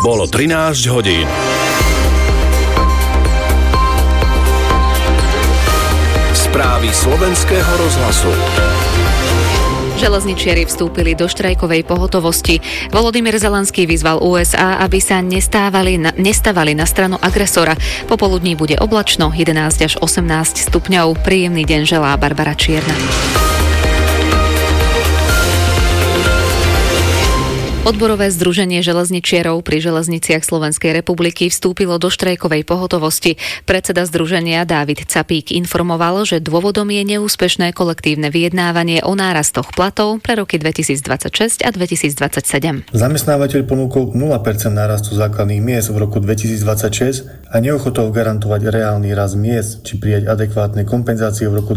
Bolo 13 hodín. Správy slovenského rozhlasu. Železničiari vstúpili do štrajkovej pohotovosti. Volodymyr Zelenský vyzval USA, aby sa nestávali na stranu agresora. Popoludní bude oblačno, 11 až 18 stupňov. Príjemný deň želá Barbara Čierna. Odborové združenie železničiarov pri železniciach Slovenskej republiky vstúpilo do štrajkovej pohotovosti. Predseda združenia Dávid Capík informoval, že dôvodom je neúspešné kolektívne vyjednávanie o nárastoch platov pre roky 2026 a 2027. Zamestnávateľ ponúkol 0% nárastu základných miest v roku 2026 a neochotou garantovať reálny rast miest či prijať adekvátne kompenzácie v roku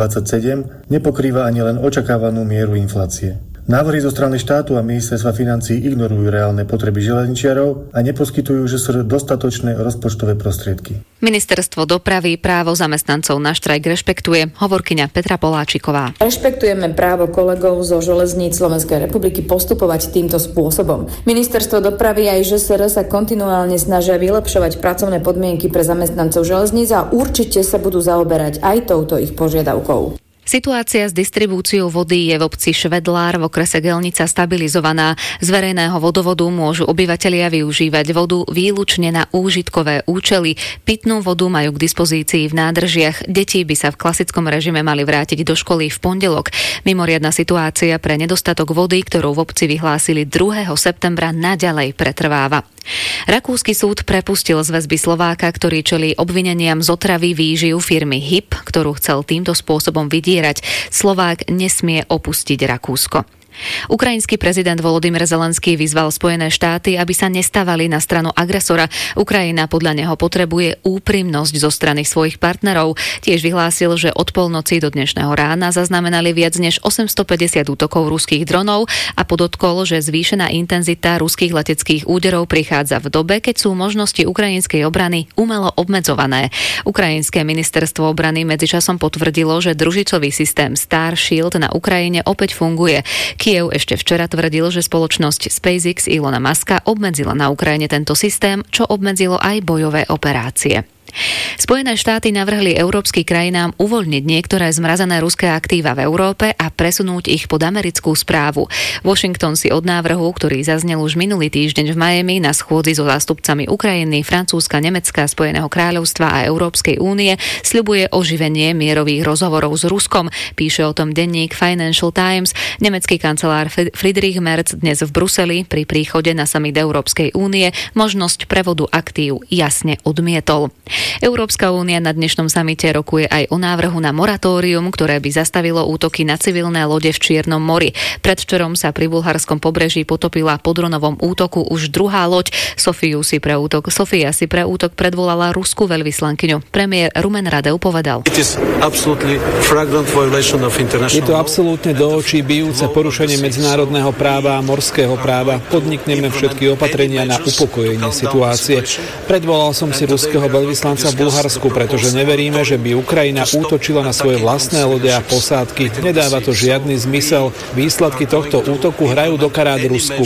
2027 nepokrýva ani len očakávanú mieru inflácie. Návrhy zo strany štátu a ministerstva financií ignorujú reálne potreby železničiarov a neposkytujú dostatočné rozpočtové prostriedky. Ministerstvo dopravy právo zamestnancov na štrajk rešpektuje, hovorkyňa Petra Poláčiková. Rešpektujeme právo kolegov zo železníc Slovenskej republiky postupovať týmto spôsobom. Ministerstvo dopravy aj ŽSR sa kontinuálne snažia vylepšovať pracovné podmienky pre zamestnancov železníc a určite sa budú zaoberať aj touto ich požiadavkou. Situácia s distribúciou vody je v obci Švedlár v okrese Gelnica stabilizovaná. Z verejného vodovodu môžu obyvatelia využívať vodu výlučne na úžitkové účely. Pitnú vodu majú k dispozícii v nádržiach. Deti by sa v klasickom režime mali vrátiť do školy v pondelok. Mimoriadna situácia pre nedostatok vody, ktorú v obci vyhlásili 2. septembra, naďalej pretrváva. Rakúsky súd prepustil z väzby Slováka, ktorý čelí obvineniam z otravy výživ firmy HIP, ktorú chcel týmto spôsobom vydierať. Slovák nesmie opustiť Rakúsko. Ukrajinský prezident Volodymyr Zelenský vyzval Spojené štáty, aby sa nestávali na stranu agresora. Ukrajina podľa neho potrebuje úprimnosť zo strany svojich partnerov. Tiež vyhlásil, že od polnoci do dnešného rána zaznamenali viac než 850 útokov ruských dronov a podotkol, že zvýšená intenzita ruských leteckých úderov prichádza v dobe, keď sú možnosti ukrajinskej obrany umelo obmedzované. Ukrajinské ministerstvo obrany medzičasom potvrdilo, že družicový systém Starshield na Ukrajine opäť funguje. Kyjev ešte včera tvrdil, že spoločnosť SpaceX Ilona Muska obmedzila na Ukrajine tento systém, čo obmedzilo aj bojové operácie. Spojené štáty navrhli európskym krajinám uvoľniť niektoré zmrazené ruské aktíva v Európe a presunúť ich pod americkú správu. Washington si od návrhu, ktorý zaznel už minulý týždeň v Miami na schôdzi so zástupcami Ukrajiny, Francúzska, Nemecka, Spojeného kráľovstva a Európskej únie, sľubuje oživenie mierových rozhovorov s Ruskom. Píše o tom denník Financial Times. Nemecký kancelár Friedrich Merz dnes v Bruseli pri príchode na summit Európskej únie možnosť prevodu aktív jasne odmietol. Európska únia na dnešnom samite rokuje aj o návrhu na moratórium, ktoré by zastavilo útoky na civilné lode v Čiernom mori. Predvčerom sa pri bulharskom pobreží potopila po dronovom útoku už druhá loď. Sofia si pre útok predvolala ruskú veľvyslankyňu. Premiér Rumen Radev povedal: Je to absolútne do očí bijúce porušenie medzinárodného práva a morského práva. Podnikneme všetky opatrenia na upokojenie situácie. Predvolal som si ruského veľvyslanca v Bulharsku, pretože neveríme, že by Ukrajina útočila na svoje vlastné lode a posádky. Nedáva to žiadny zmysel. Výsledky tohto útoku hrajú do karát Rusku.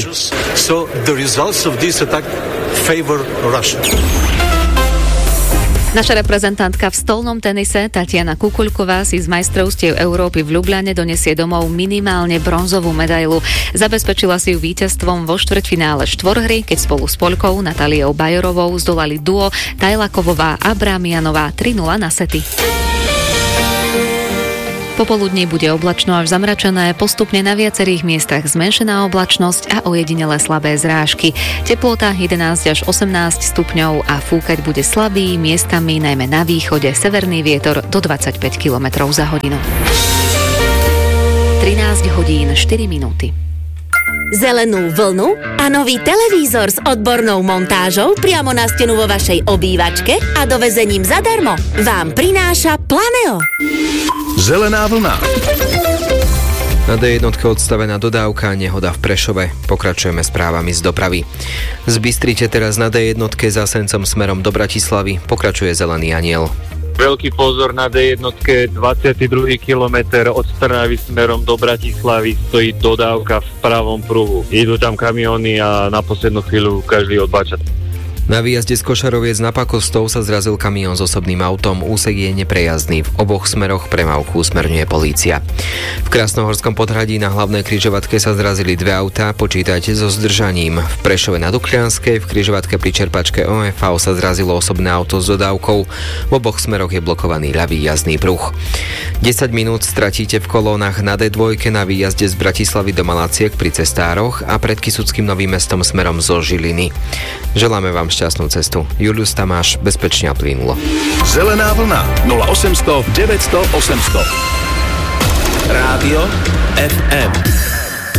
Naša reprezentantka v stolnom tenise Tatiana Kukuľková si z majstrovstiev Európy v Ljubljane donesie domov minimálne bronzovú medailu. Zabezpečila si ju víťazstvom vo štvrťfinále štvorhry, keď spolu s Poľkou Natáliou Bajorovou zdolali duo Tajlakovová a Brámianová 3-0 na sety. Popoludní bude oblačno až zamračené, postupne na viacerých miestach zmenšená oblačnosť a ojedinele slabé zrážky. Teplota 11 až 18 stupňov a fúkať bude slabý, miestami najmä na východe severný vietor do 25 km za hodinu. 13 hodín 4 minúty. Zelenú vlnu a nový televízor s odbornou montážou priamo na stenu vo vašej obývačke a dovezením zadarmo vám prináša Planeo. Zelená vlna. Na D1 odstavená dodávka, nehoda v Prešove. Pokračujeme správami z dopravy. Z Bystrice teraz na D1 za Sencom smerom do Bratislavy pokračuje Zelený aniel. Veľký pozor na D1, 22. kilometr od Trnavy smerom do Bratislavy stojí dodávka v pravom pruhu. Idú tam kamióny a na poslednú chvíľu každý odbáča. Na výjazde z Košaroviec na Pakostov sa zrazil kamión s osobným autom, úsek je neprejazdný, v oboch smeroch premávku usmerňuje polícia. V Krásnohorskom Podhradí na hlavnej križovatke sa zrazili dve autá, počítajte so zdržaním. V Prešove na Duklianskej, v križovatke pri čerpačke OMV sa zrazilo osobné auto s dodávkou, v oboch smeroch je blokovaný ľavý jazdný pruh. 10 minút stratíte v kolónach na D2 na výjazde z Bratislavy do Malaciek pri Cestároch a pred Kysuckým Novým Mestom smerom zo Žiliny. Želáme vám šťastnú cestu. Julius Tamáš, bezpečne a plynulo. Zelená vlna 0800 900 800. Rádio FM.